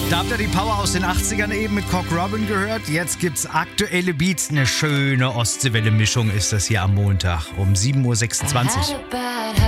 Da habt ihr die Power aus den 80ern eben mit Cock Robin gehört. Jetzt gibt's aktuelle Beats. Eine schöne Ostseewelle-Mischung ist das hier am Montag um 7.26 Uhr.